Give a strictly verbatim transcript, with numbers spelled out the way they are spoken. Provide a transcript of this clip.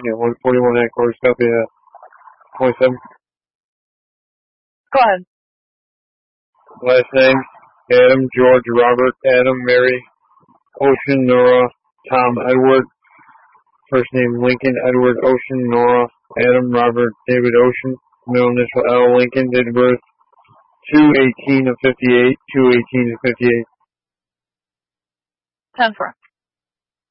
Yeah, one forty-one at course, copy that. twenty-seven. Go ahead. Last name, Adam, George, Robert, Adam, Mary, Ocean, Nora, Tom, Edward. First name, Lincoln, Edward, Ocean, Nora, Adam, Robert, David, Ocean. Middle initial, L, Lincoln. Date of birth, two eighteen of fifty-eight, two eighteen of fifty-eight. ten four.